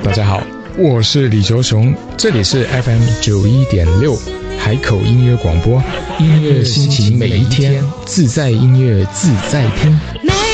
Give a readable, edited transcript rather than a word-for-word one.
大家好，我是李卓雄，这里是 FM91.6海口音乐广播，音乐心情每一天，自在音乐自在听。